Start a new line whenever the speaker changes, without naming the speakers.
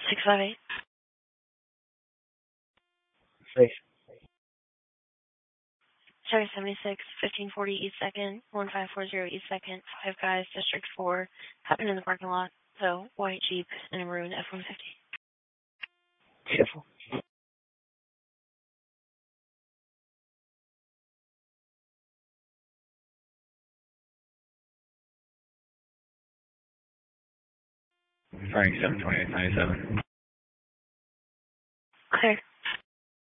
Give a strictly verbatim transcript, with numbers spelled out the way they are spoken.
six five eight.
Safe.
Cherry seventy-six, fifteen forty East second, one five four zero East second, five guys, District four, happened in the parking lot, so white Jeep and a maroon F one fifty.
Careful.
Frank seven twenty-eight ninety-seven.
Clear.